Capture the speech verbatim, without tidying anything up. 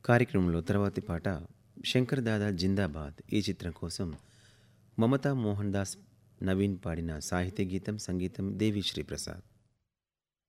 కార్యక్రమంలో తర్వాతి పాట 'శంకర్ దాదా జిందాబాద్' ఈ చిత్రం కోసం మమతా మోహన్ దాస్, నవీన్ పాడిన సాహితీ గీతం, సంగీతం దేవిశ్రీ ప్రసాద్.